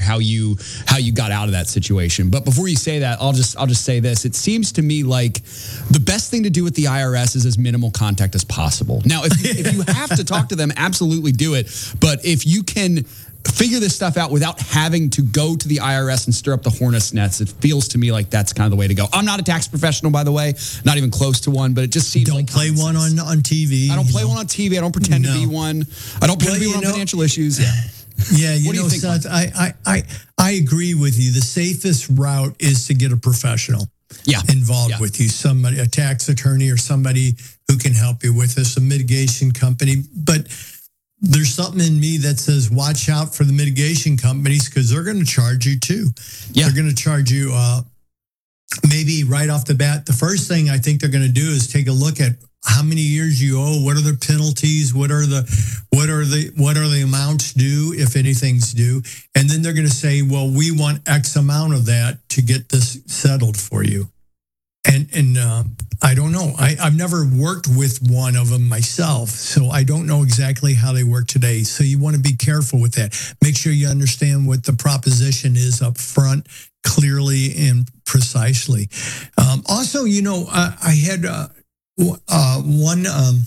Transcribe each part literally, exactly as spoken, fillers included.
how you how you got out of that situation. But before you say that, I'll just I'll just say this. It seems to me like the best thing to do with the I R S is as minimal contact as possible. Now, if you, if you have to talk to them, absolutely do it. But if you can figure this stuff out without having to go to the I R S and stir up the hornet's nest, it feels to me like that's kind of the way to go. I'm not a tax professional, by the way, not even close to one, but it just seems don't like play one on, on T V. I don't play know. one on T V. I don't pretend no. to be one. I don't pretend well, to be one know, on financial issues. Yeah. Yeah, you what know, do you think, Seth, I, I, I, I agree with you. The safest route is to get a professional yeah. involved yeah. with you, somebody, a tax attorney or somebody who can help you with this, a mitigation company. But there's something in me that says watch out for the mitigation companies because they're going to charge you too. Yeah. They're going to charge you uh, maybe right off the bat. The first thing I think they're going to do is take a look at how many years you owe, what are the penalties, what are the what are the what are the amounts due, if anything's due, and then they're going to say, well, we want X amount of that to get this settled for you. And and uh, I don't know. I, I've never worked with one of them myself, so I don't know exactly how they work today. So you want to be careful with that. Make sure you understand what the proposition is up front, clearly and precisely. Um, also, you know, I, I had uh, uh, one um,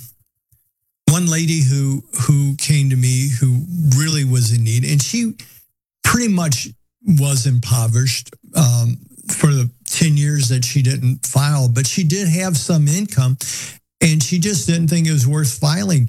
one lady who who came to me who really was in need, and she pretty much was impoverished um, for the ten years that she didn't file, but she did have some income and she just didn't think it was worth filing.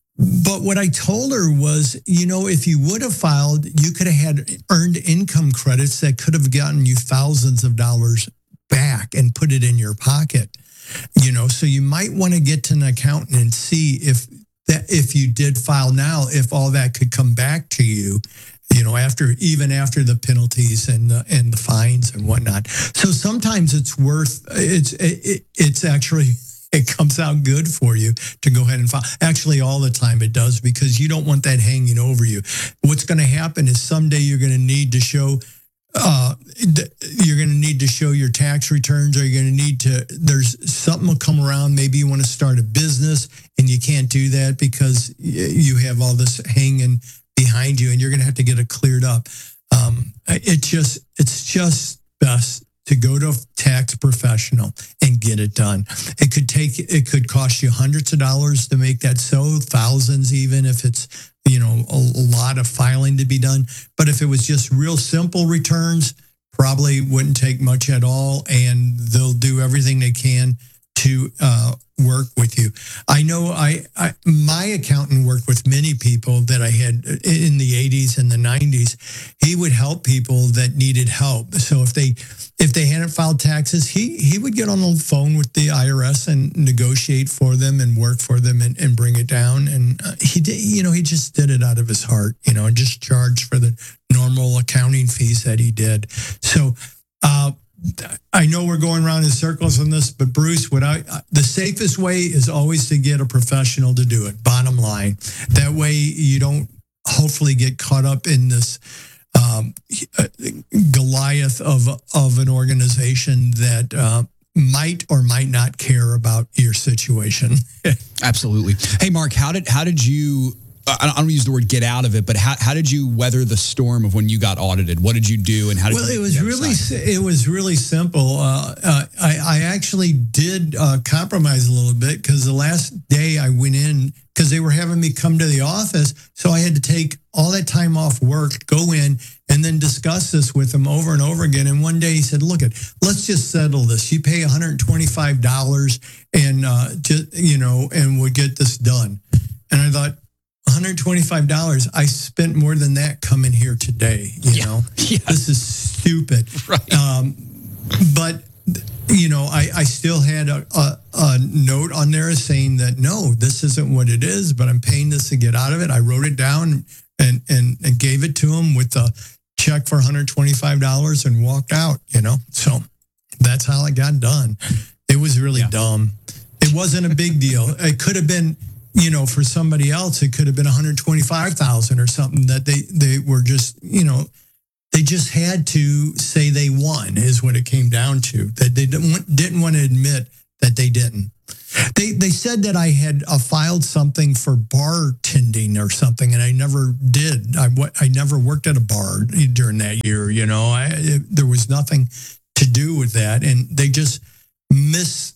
But what I told her was, you know, if you would have filed, you could have had earned income credits that could have gotten you thousands of dollars back and put it in your pocket. You know, so you might want to get to an accountant and see if that if you did file now, if all that could come back to you. You know, after even after the penalties and the, and the fines and whatnot. So sometimes it's worth it's it, it's actually it comes out good for you to go ahead and file. Actually, all the time it does, because you don't want that hanging over you. What's going to happen is someday you're going to need to show uh, you're going to need to show your tax returns, or you're going to need to. There's something will come around. Maybe you want to start a business and you can't do that because you have all this hanging behind you, and you're going to have to get it cleared up. Um, it just, it's just best to go to a tax professional and get it done. It could take, it could cost you hundreds of dollars to make that so, thousands even if it's, you know, a, a lot of filing to be done. But if it was just real simple returns, probably wouldn't take much at all, and they'll do everything they can to uh, work with you. I know I, I my accountant worked with many people that I had in the eighties and the nineties. He would help people that needed help. So if they if they hadn't filed taxes, he he would get on the phone with the I R S and negotiate for them and work for them and, and bring it down. And uh, he did, you know, he just did it out of his heart, you know, and just charged for the normal accounting fees that he did. So uh I know we're going around in circles on this, but Bruce, what I the safest way is always to get a professional to do it. Bottom line, that way you don't hopefully get caught up in this um, Goliath of of an organization that uh, might or might not care about your situation. Absolutely. Hey, Mark, how did how did you? I don't use the word get out of it, but how how did you weather the storm of when you got audited? What did you do, and how did well, you? Well, it was really it was really simple. Uh, uh, I I actually did uh, compromise a little bit, because the last day I went in, because they were having me come to the office, so I had to take all that time off work, go in, and then discuss this with him over and over again. And one day he said, "Look, it, let's just settle this. You pay one hundred twenty-five dollars, and uh, just you know, and we'll get this done." And I thought, one hundred twenty-five dollars. I spent more than that coming here today. You yeah. know, yeah. This is stupid. Right. Um, but you know, I, I still had a, a, a note on there saying that no, this isn't what it is, but I'm paying this to get out of it. I wrote it down and and, and gave it to him with a check for one hundred twenty-five dollars and walked out. You know, so that's how it got done. It was really yeah. dumb. It wasn't a big deal. It could have been. You know, for somebody else, it could have been one hundred twenty-five thousand dollars or something that they, they were just, you know, they just had to say they won is what it came down to, that they didn't want, didn't want to admit that they didn't. They they said that I had uh, filed something for bartending or something, and I never did. I wa- I never worked at a bar during that year. You know, I it, there was nothing to do with that, and they just miss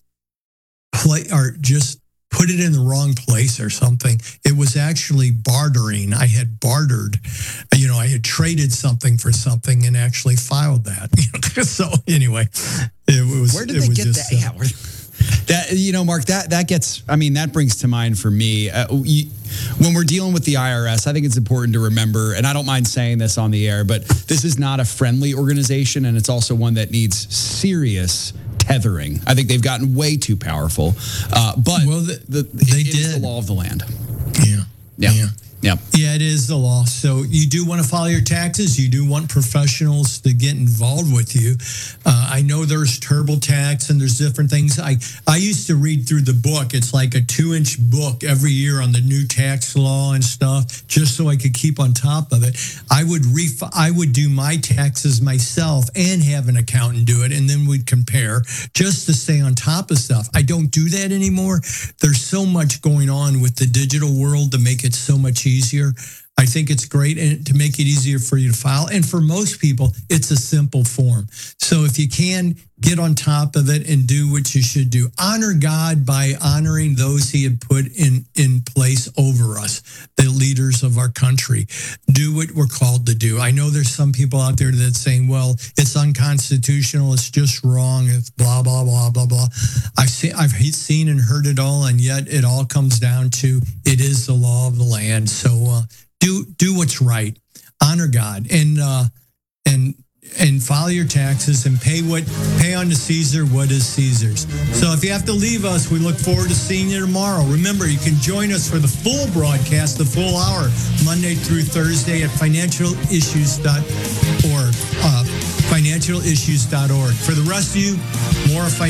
play or just put it in the wrong place or something. It was actually bartering. I had bartered, you know, I had traded something for something and actually filed that. So anyway, it was. Where did it they was get just, that? uh, Yeah, where- that you know, Mark, that that gets. I mean, that brings to mind for me uh, you, when we're dealing with the I R S. I think it's important to remember, and I don't mind saying this on the air, but this is not a friendly organization, and it's also one that needs serious tethering. I think they've gotten way too powerful. Uh, but Well, the- the, they it is did. the law of the land. Yeah. Yeah. Yeah. Yeah. Yeah, it is the law. So you do want to file your taxes. You do want professionals to get involved with you. Uh, I know there's TurboTax and there's different things. I, I used to read through the book. It's like a two-inch book every year on the new tax law and stuff, just so I could keep on top of it. I would ref- I would do my taxes myself and have an accountant do it, and then we'd compare just to stay on top of stuff. I don't do that anymore. There's so much going on with the digital world to make it so much easier. I think it's great and to make it easier for you to file. And for most people, it's a simple form. So if you can, get on top of it and do what you should do. Honor God by honoring those he had put in, in place over us, the leaders of our country. Do what we're called to do. I know there's some people out there that's saying, well, it's unconstitutional, it's just wrong, it's blah, blah, blah, blah, blah. I've seen, I've seen and heard it all, and yet it all comes down to it is the law of the land. So uh, do do what's right. Honor God and uh, and and file your taxes and pay what pay unto Caesar what is Caesar's. So if you have to leave us, we look forward to seeing you tomorrow. Remember, you can join us for the full broadcast, the full hour, Monday through Thursday at financial issues dot org. Uh, financial issues dot org. For the rest of you, more